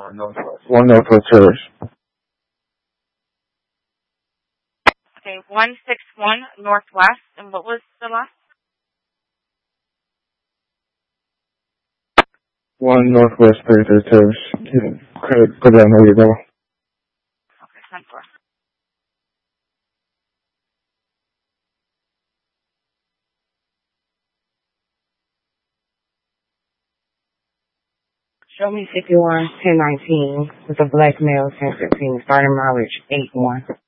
One Northwest Terrace. Okay, 161 Northwest, and what was the last? 1 Northwest 33rd Terrace. Go down there you go. Okay, 10-4. Show me 51 1019 with a black male 1015, starting mileage 81.